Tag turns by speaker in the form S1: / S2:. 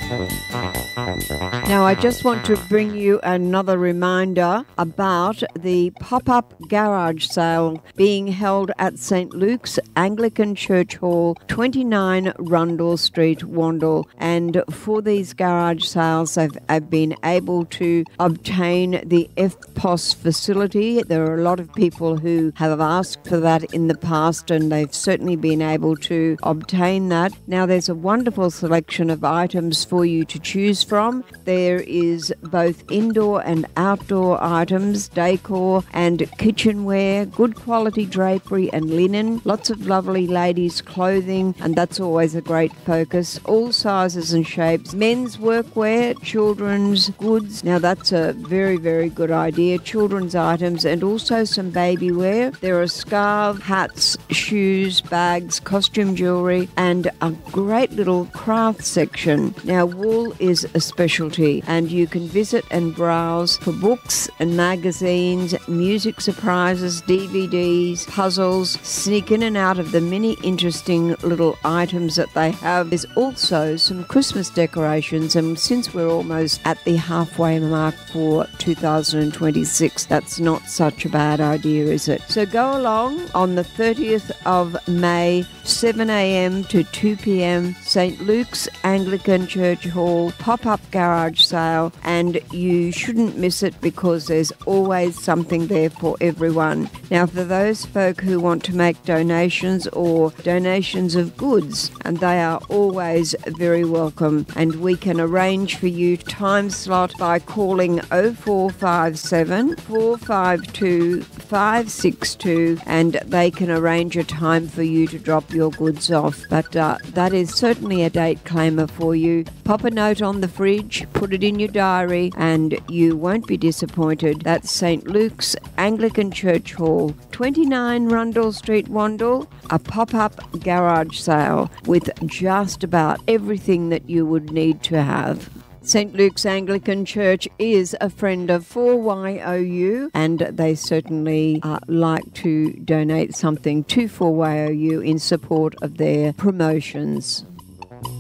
S1: Now, I just want to bring you another reminder about the pop-up garage sale being held at St. Luke's Anglican Church Hall, 29 Rundle Street, Wandle. And for these garage sales, I've been able to obtain the FPOS facility. There are a lot of people who have asked for that in the past, and they've certainly been able to obtain that. Now, there's a wonderful selection of items for you to choose from. There is both indoor and outdoor items, decor and kitchenware, good quality drapery and linen, lots of lovely ladies' clothing, and that's always a great focus. All sizes and shapes, men's workwear, children's goods. Now that's a very, very good idea. Children's items and also some baby wear. There are scarves, hats, shoes, bags, costume jewellery, and a great little craft section. Now wool is a specialty, and you can visit and browse for books and magazines, music surprises, DVDs, puzzles. Sneak in and out of the many interesting little items that they have. There's also some Christmas decorations, and since we're almost at the halfway mark for 2026, that's not such a bad idea, is it? So go along on the 30th of May, 7 a.m. to 2 p.m, St. Luke's Anglican Church Hall, pop-up garage sale, and you shouldn't miss it because there's always something there for everyone. Now, for those folk who want to make donations or donations of goods, and they are always very welcome, and we can arrange for you time slot by calling 0457 452 562, and they can arrange a time for you to drop your goods off. But that is certainly a date claimer for you. Pop a note on the fridge, put it in your diary, and you won't be disappointed. That's St. Luke's Anglican Church Hall, 29 Rundle Street, Wandle, a pop-up garage sale with just about everything that you would need to have. St. Luke's Anglican Church is a friend of 4YOU, and they certainly like to donate something to 4YOU in support of their promotions.